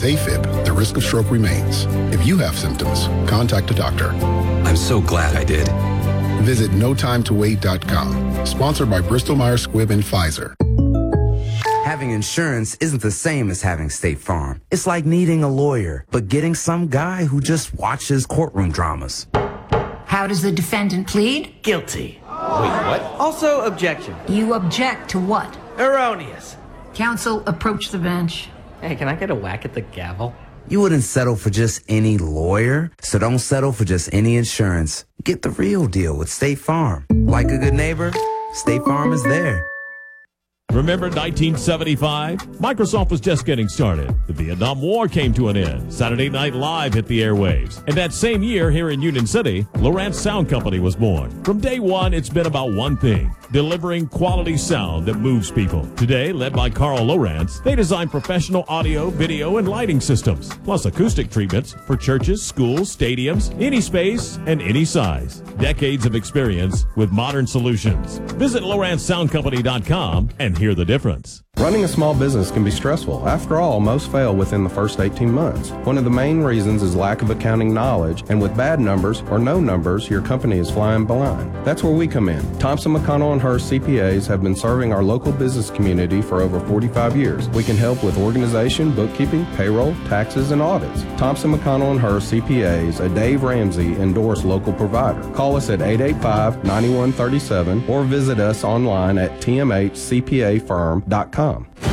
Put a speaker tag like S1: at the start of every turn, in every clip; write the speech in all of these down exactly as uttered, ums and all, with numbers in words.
S1: AFib, the risk of stroke remains. If you have symptoms, contact a doctor.
S2: I'm so glad I did.
S1: Visit no time to wait dot com. Sponsored by Bristol Myers Squibb and Pfizer.
S3: Having insurance isn't the same as having State Farm. It's like needing a lawyer, but getting some guy who just watches courtroom dramas.
S4: How does the defendant plead?
S5: Guilty.
S6: Wait, what?
S5: Also, objection.
S4: You object to what?
S5: Erroneous.
S4: Counsel, approach the bench.
S6: Hey, can I get a whack at the gavel?
S3: You wouldn't settle for just any lawyer, so don't settle for just any insurance. Get the real deal with State Farm. Like a good neighbor, State Farm is there.
S7: Remember nineteen seventy-five? Microsoft was just getting started. The Vietnam War came to an end. Saturday Night Live hit the airwaves. And that same year here in Union City, Lowrance Sound Company was born. From day one, it's been about one thing: delivering quality sound that moves people. Today, led by Carl Lowrance, they design professional audio, video, and lighting systems, plus acoustic treatments for churches, schools, stadiums, any space, and any size. Decades of experience with modern solutions. Visit Lowrance Sound Company dot com and hear the difference.
S8: Running a small business can be stressful. After all, most fail within the first eighteen months. One of the main reasons is lack of accounting knowledge, and with bad numbers or no numbers, your company is flying blind. That's where we come in. Thompson McConnell and Hurst C P As have been serving our local business community for over forty-five years. We can help with organization, bookkeeping, payroll, taxes, and audits. Thompson McConnell and Hurst C P As, a Dave Ramsey endorsed local provider. Call us at eight eight five, nine one three seven or visit us online at T M H C P A firm dot com.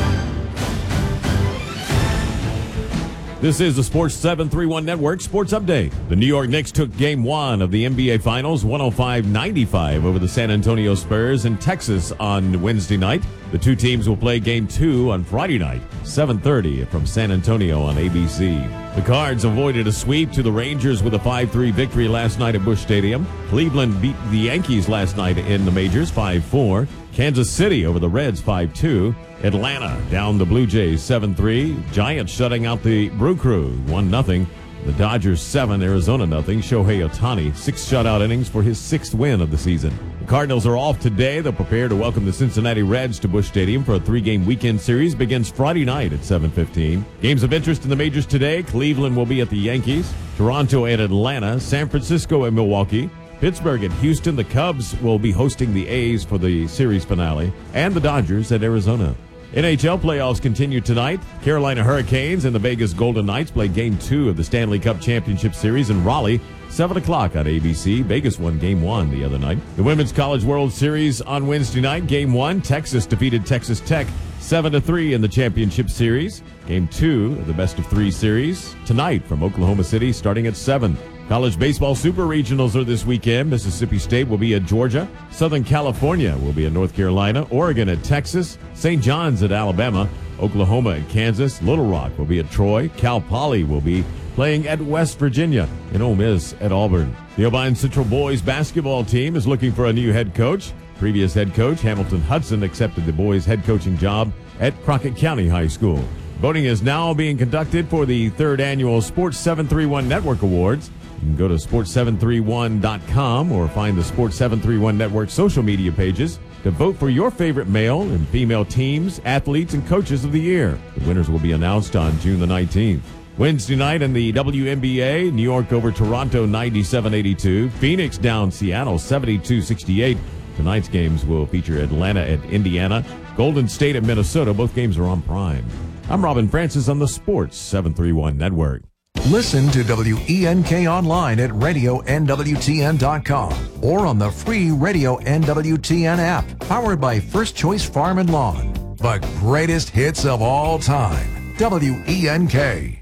S7: This is the Sports seven thirty-one Network Sports Update. The New York Knicks took Game one of the N B A Finals one oh five ninety-five over the San Antonio Spurs in Texas on Wednesday night. The two teams will play Game two on Friday night, seven thirty from San Antonio on A B C. The Cards avoided a sweep to the Rangers with a five three victory last night at Busch Stadium. Cleveland beat the Yankees last night in the majors five four. Kansas City over the Reds five two. Atlanta down the Blue Jays seven three. Giants shutting out the Brew Crew one nothing. The Dodgers seven, Arizona nothing. Shohei Ohtani, six shutout innings for his sixth win of the season. The Cardinals are off today. They'll prepare to welcome the Cincinnati Reds to Busch Stadium for a three-game weekend series. Begins Friday night at seven fifteen. Games of interest in the majors today. Cleveland will be at the Yankees. Toronto at Atlanta. San Francisco at Milwaukee. Pittsburgh at Houston. The Cubs will be hosting the A's for the series finale. And the Dodgers at Arizona. N H L playoffs continue tonight. Carolina Hurricanes and the Vegas Golden Knights play Game two of the Stanley Cup Championship Series in Raleigh, seven o'clock on A B C. Vegas won Game one the other night. The Women's College World Series on Wednesday night. Game one, Texas defeated Texas Tech seven to three in the championship series. Game two of the best of three series tonight from Oklahoma City starting at seven. College baseball super regionals are this weekend. Mississippi State will be at Georgia. Southern California will be at North Carolina. Oregon at Texas. Saint John's at Alabama. Oklahoma at Kansas. Little Rock will be at Troy. Cal Poly will be playing at West Virginia. And Ole Miss at Auburn. The Obion Central boys basketball team is looking for a new head coach. Previous head coach Hamilton Hudson accepted the boys' head coaching job at Crockett County High School. Voting is now being conducted for the third annual Sports seven thirty-one Network Awards. You can go to sports seven thirty-one dot com or find the Sports seven thirty-one Network social media pages to vote for your favorite male and female teams, athletes, and coaches of the year. The winners will be announced on June the nineteenth. Wednesday night in the W N B A, New York over Toronto ninety-seven eighty-two. Phoenix down Seattle seventy-two sixty-eight. Tonight's games will feature Atlanta at Indiana, Golden State at Minnesota. Both games are on Prime. I'm Robin Francis on the Sports seven thirty-one Network.
S9: Listen to W E N K online at radio N W T N dot com or on the free Radio N W T N app, powered by First Choice Farm and Lawn. The greatest hits of all time. W E N K.